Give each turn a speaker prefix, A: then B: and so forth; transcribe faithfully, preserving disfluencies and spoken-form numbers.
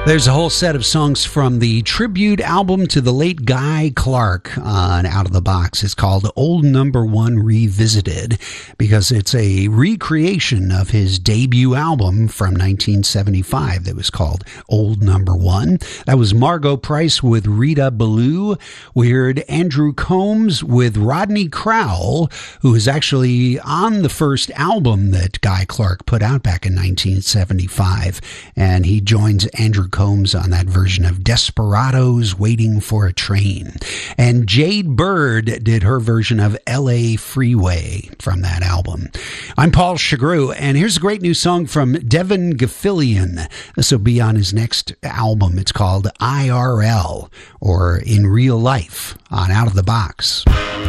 A: There's a whole set of songs from the tribute album to the late Guy Clark on Out of the Box. It's called Old Number One Revisited because it's a recreation of his debut album from nineteen seventy-five that was called Old Number One. That was Margot Price with Rita Ballou. We heard Andrew Combs with Rodney Crowell, who is actually on the first album that Guy Clark put out back in nineteen seventy-five. And he joins Andrew Combs on that version of Desperados Waiting for a Train. And Jade Bird did her version of L A Freeway from that album. I'm Paul Chagru, and here's a great new song from Devin Gafilion. This will be on his next album. It's called I R L, or In Real Life, on Out of the Box.